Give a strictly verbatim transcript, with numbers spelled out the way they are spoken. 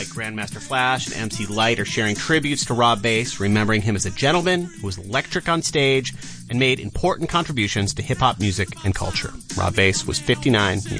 Grandmaster Flash and M C Light are sharing tributes to Rob Bass, remembering him as a gentleman who was electric on stage and made important contributions to hip-hop music and culture. Rob Bass was fifty-nine years